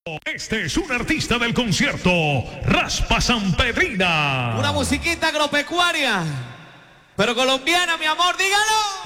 Este es un artista del concierto, Raspa Sanpedrina. Una musiquita agropecuaria, pero colombiana, mi amor, dígalo.